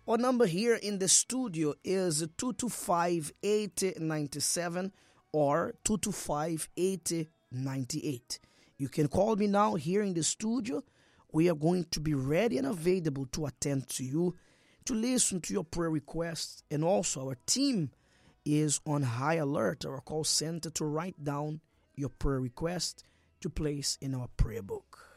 Our number here in the studio is 225-8097 or 225-8098. You can call me now here in the studio. We are going to be ready and available to attend to you, to listen to your prayer requests, and also our team is on high alert, our call center, to write down your prayer request to place in our prayer book.